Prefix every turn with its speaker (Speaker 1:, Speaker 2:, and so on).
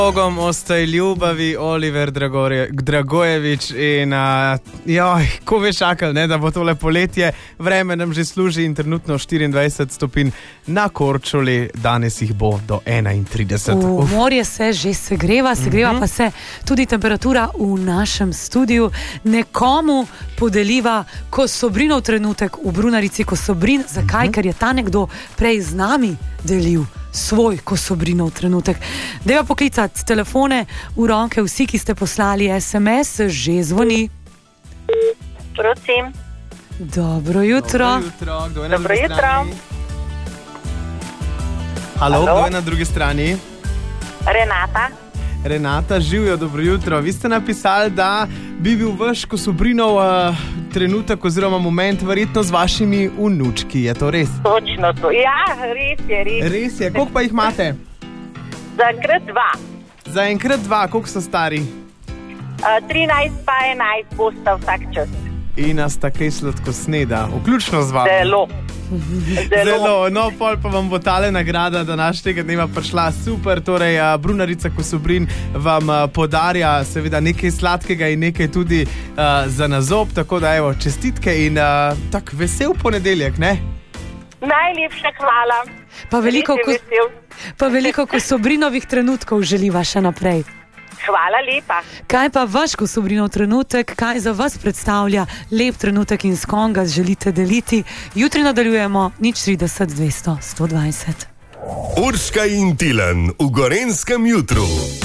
Speaker 1: Bogom ostaj ljubavi, Oliver Dragojevič in ko veš čakal, da bo tole poletje, vreme nam že služi in trenutno 24 stopinj na Korčuli, danes jih bo do 31.
Speaker 2: Morje se že segreva pa se tudi temperatura v našem studiu. Nekomu podeliva Kosobrinov trenutek v Brunarici Kosobrin. Zakaj? Ker je ta nekdo prej z nami delil svoj Kosobrinov trenutek. Deva poklicati telefone v roke, vsi, ki ste poslali SMS, že zvoni.
Speaker 3: Prosim.
Speaker 2: Dobro jutro.
Speaker 3: Dobro jutro.
Speaker 1: Halo, kdo je na drugi strani? Renata, živijo, dobro jutro. Vi ste napisali, da bi bil vaš Kosobrinov trenutek oziroma moment verjetno z vašimi vnučki. Je to res?
Speaker 3: Točno to. Ja, res je.
Speaker 1: Res je. Koliko pa jih imate? Zaenkrat dva. Koliko so stari?
Speaker 3: 13 pa 11 bosta vsak čas.
Speaker 1: In sta kaj sladko sneda, vključno z vami.
Speaker 3: Zelo.
Speaker 1: No, pol pa vam bo tale nagrada današnjega dneva prišla super. Torej, Brunarica Kosobrin vam podarja seveda nekaj sladkega in nekaj tudi za nazob. Tako da evo, čestitke in tak vesel ponedeljek, ne?
Speaker 3: Najlepša hvala.
Speaker 2: Pa veliko Kosobrinovih trenutkov želiva še naprej.
Speaker 3: Hvala lepa.
Speaker 2: Kaj pa vaš Kosobrinov trenutek, kaj za vas predstavlja lep trenutek in s kom ga želite deliti? Jutri nadaljujemo 030 200 120.
Speaker 4: Urška in Tilen v Gorenjskem jutru.